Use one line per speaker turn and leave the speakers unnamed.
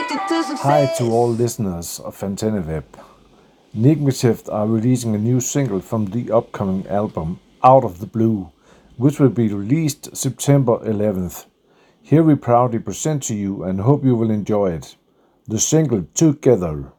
Hi to all listeners of Antenneweb. Nigmatift are releasing a new single from the upcoming album Out of the Blue, which will be released September 11th. Here we proudly present to you and hope you will enjoy it. The single Together.